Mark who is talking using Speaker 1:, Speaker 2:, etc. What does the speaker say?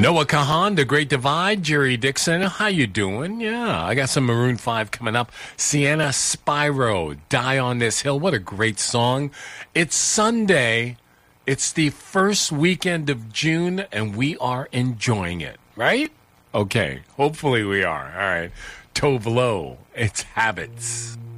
Speaker 1: Noah Kahan, The Great Divide, Jerry Dixon. How you doing? Yeah, I got some Maroon 5 coming up. Sienna Spyro, Die on This Hill. What a great song. It's Sunday. It's the first weekend of June, and we are enjoying it, right? Okay, hopefully we are. All right. Tove Lo, it's Habits.